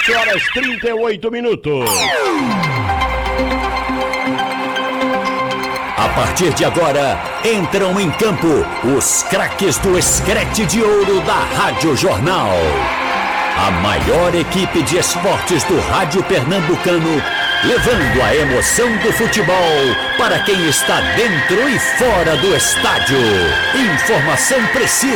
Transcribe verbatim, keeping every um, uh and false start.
sete horas e trinta e oito minutos. A partir de agora, entram em campo os craques do Escrete de Ouro da Rádio Jornal. A maior equipe de esportes do rádio pernambucano, levando a emoção do futebol para quem está dentro e fora do estádio. Informação precisa.